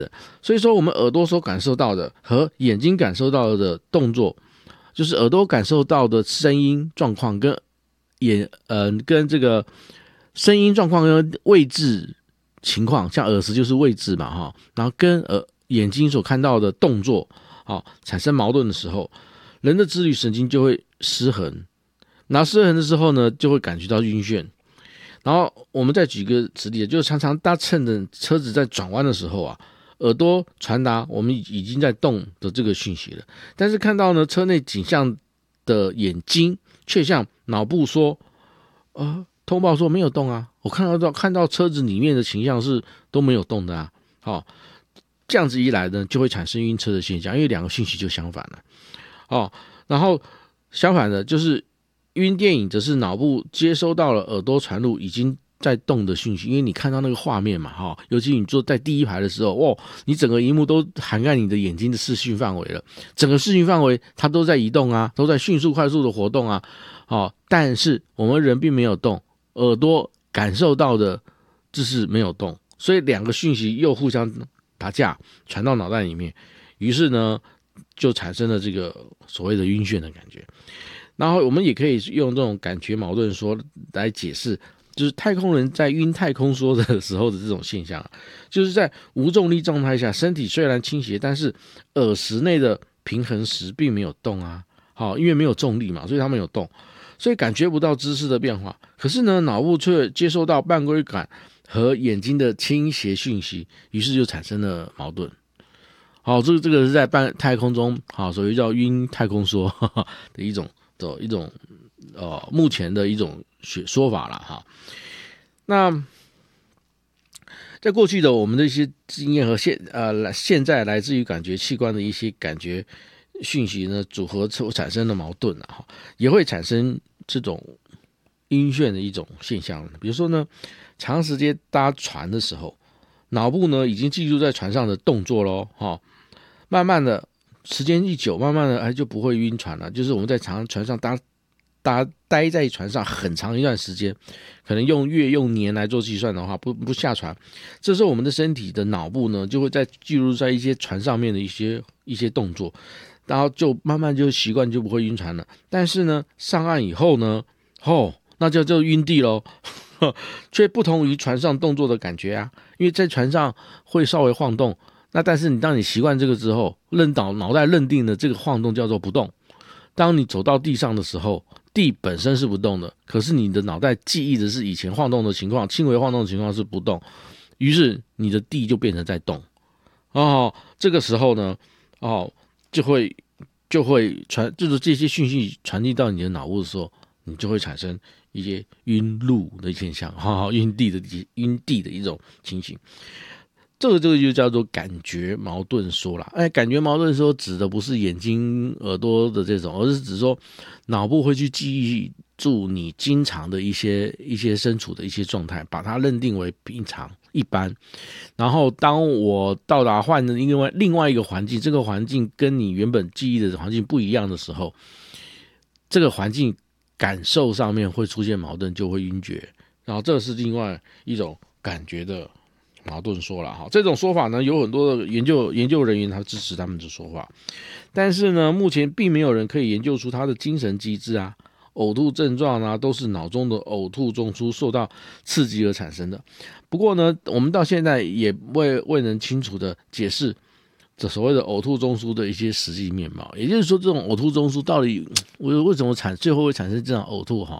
所以说，我们耳朵所感受到的和眼睛感受到的动作，就是耳朵感受到的声音状况跟跟这个声音状况跟位置情况，像耳石就是位置嘛哈，然后跟眼睛所看到的动作，产生矛盾的时候，人的自律神经就会失衡，然后失衡的时候呢，就会感觉到晕眩。然后我们再举个实例，就是常常趁着车子在转弯的时候啊，耳朵传达我们已经在动的这个讯息了，但是看到呢车内景象的眼睛却向脑部说，通报说没有动啊，我看到车子里面的形象是都没有动的啊，这样子一来呢，就会产生晕车的现象，因为两个讯息就相反了，然后相反的就是晕电影则是脑部接收到了耳朵传入已经在动的讯息，因为你看到那个画面嘛，尤其你坐在第一排的时候，你整个萤幕都涵盖你的眼睛的视讯范围了，整个视讯范围它都在移动啊，都在迅速快速的活动啊，但是我们人并没有动，耳朵感受到的就是没有动，所以两个讯息又互相打架，传到脑袋里面，于是呢就产生了这个所谓的晕眩的感觉。然后我们也可以用这种感觉矛盾说来解释，就是太空人在晕太空梭的时候的这种现象，就是在无重力状态下，身体虽然倾斜，但是耳石内的平衡石并没有动啊，因为没有重力嘛，所以它没有动，所以感觉不到姿势的变化。可是呢，脑部却接收到半规感和眼睛的倾斜讯息，于是就产生了矛盾。这个是在太空中，所谓叫晕太空梭的一种目前的一种说法了。那在过去的我们的一些经验和现在来自于感觉器官的一些感觉讯息呢组合产生的矛盾也会产生这种晕眩的一种现象。比如说呢，长时间搭船的时候，脑部呢已经记录在船上的动作咯，慢慢的时间一久，慢慢的就不会晕船了。就是我们在船上待在船上很长一段时间，可能用月用年来做计算的话，不下船，这时候我们的身体的脑部呢就会在记录在一些船上面的一些动作，然后就慢慢就习惯，就不会晕船了。但是呢，上岸以后呢，那就晕地咯却不同于船上动作的感觉啊，因为在船上会稍微晃动，那但是当你习惯这个之后，脑袋认定的这个晃动叫做不动。当你走到地上的时候，地本身是不动的，可是你的脑袋记忆的是以前晃动的情况，轻微晃动的情况是不动，于是你的地就变成在动。这个时候呢，就会就是这些讯息传递到你的脑部的时候，你就会产生一些晕路的现象，晕地的一种情形。这个就叫做感觉矛盾说啦。感觉矛盾说指的不是眼睛耳朵的这种，而是指说脑部会去记忆住你经常的一些身处的一些状态，把它认定为平常一般。然后当我到达换的另外一个环境，这个环境跟你原本记忆的环境不一样的时候，这个环境感受上面会出现矛盾，就会晕厥。然后这是另外一种感觉的矛盾说了。这种说法呢，有很多的研究人员他支持他们的说法，但是呢，目前并没有人可以研究出他的精神机制啊、呕吐症状啊，都是脑中的呕吐中枢受到刺激而产生的。不过呢，我们到现在也未能清楚的解释这所谓的呕吐中枢的一些实际面貌。也就是说，这种呕吐中枢到底为什么最后会产生这样呕吐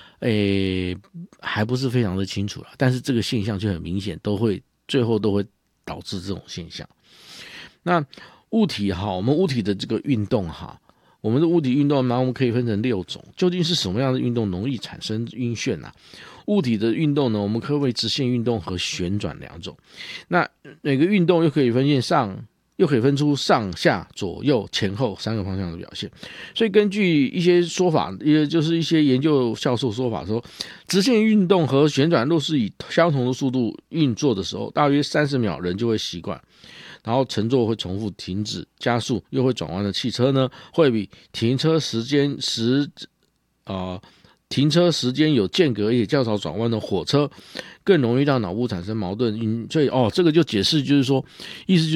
还不是非常的清楚了。但是这个现象就很明显，最后都会导致这种现象。那物体我们物体的这个运动我们的物体运动呢，我们可以分成6种。究竟是什么样的运动容易产生晕眩啊？物体的运动呢，我们可以为直线运动和旋转2种。那每个运动又可以分出上下左右前后3个方向的表现。所以根据一些说法，也就是一些研究教授说法说，直线运动和旋转若是以相同的速度运作的时候，大约30秒人就会习惯，然后乘坐会重复停止加速又会转弯的汽车呢，会比停车时间停车时间有间隔也较少转弯的火车更容易让脑部产生矛盾，所以这个就解释就是说，意思就是